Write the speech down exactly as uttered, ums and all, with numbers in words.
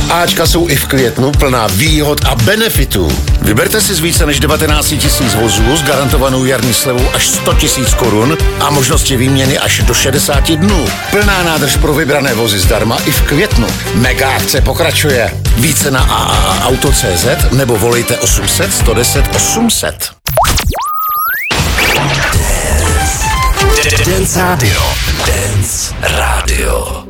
Ačka jsou i v květnu plná výhod a benefitů. Vyberte si z více než devatenáct tisíc vozů s garantovanou jarní slevou až sto tisíc korun a možnosti výměny až do šedesát dnů. Plná nádrž pro vybrané vozy zdarma i v květnu. Mega akce pokračuje. Více na a a a auto tečka cé zet nebo volejte osm set, sto deset, osm set. Dance Radio. Dance Radio.